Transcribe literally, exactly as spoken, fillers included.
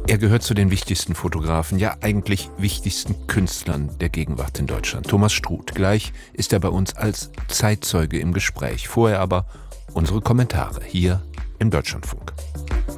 Er gehört zu den wichtigsten Fotografen, ja eigentlich wichtigsten Künstlern der Gegenwart in Deutschland. Thomas Struth. Gleich ist er bei uns als Zeitzeuge im Gespräch. Vorher aber unsere Kommentare hier im Deutschlandfunk.